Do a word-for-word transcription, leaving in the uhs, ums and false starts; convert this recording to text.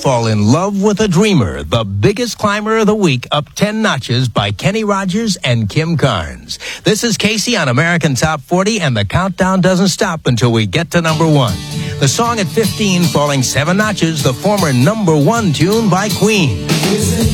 fall in love with a dreamer. The biggest climber of the week, Up ten Notches by Kenny Rogers and Kim Carnes. This is Casey on American Top forty, and the countdown doesn't stop until we get to number one. The song at fifteen, falling seven notches, the former number one tune by Queen.